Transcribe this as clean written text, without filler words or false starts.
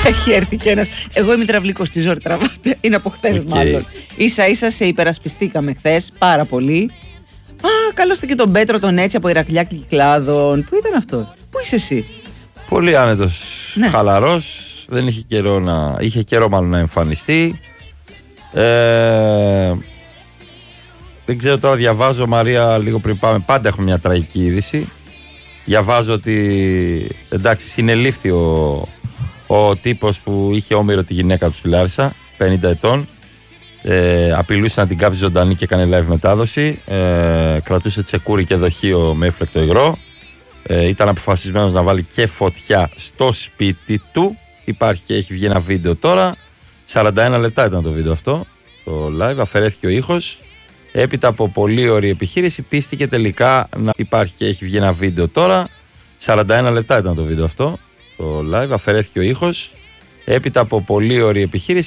Έχει έρθει και ένας. Εγώ είμαι τραυλικός, τη ζόρι τραβάτε. Είναι από χθες μάλλον. Ίσα-ίσα σε υπερασπιστήκαμε χθες πάρα πολύ. Καλώστε και τον Πέτρο τον Έτσι από Ηρακλιά Κυκλάδων. Πού ήταν αυτό, πού είσαι εσύ? Πολύ άνετος, χαλαρός. Δεν είχε καιρό είχε καιρό μάλλον να εμφανιστεί. Δεν ξέρω τώρα, διαβάζω, Μαρία, λίγο πριν πάμε. Πάντα έχουμε μια τραγική είδηση. Διαβάζω ότι εντάξει, συνελήφθη ο τύπος που είχε όμηρο τη γυναίκα του στη Λάρισα, 50 ετών. Απειλούσε να την κάψει ζωντανή και έκανε live μετάδοση. Κρατούσε τσεκούρι και δοχείο με έφλεκτο υγρό. Ήταν αποφασισμένος να βάλει και φωτιά στο σπίτι του. Υπάρχει και έχει βγει ένα βίντεο τώρα. 41 λεπτά ήταν το βίντεο αυτό, το live. Αφαιρέθηκε ο ήχος. Έπειτα από πολύ ωραία επιχείρηση πίστηκε τελικά να υπάρχει και έχει βγει ένα βίντεο τώρα. 41 λεπτά ήταν το βίντεο αυτό, το live. Αφαιρέθηκε ο ήχος. Έπειτα από πολύ ωραία επιχείρηση